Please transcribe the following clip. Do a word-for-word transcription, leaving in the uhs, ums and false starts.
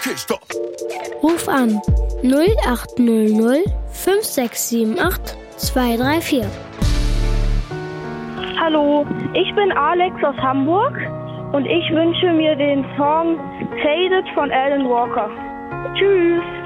Okay, stopp. Ruf an null acht null null fünf sechs sieben acht zwei drei vier. Hallo, ich bin Alex aus Hamburg und ich wünsche mir den Song Faded von Alan Walker. Tschüss.